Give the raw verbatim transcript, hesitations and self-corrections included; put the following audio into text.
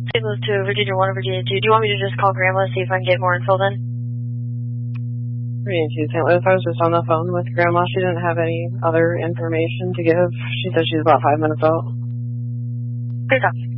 Saint Louis to Virginia one or Virginia two. Do you want me to just call Grandma to see if I can get more info then? Virginia two, Saint Louis. I was just on the phone with Grandma. She didn't have any other information to give. She said she's about five minutes out. Good talk.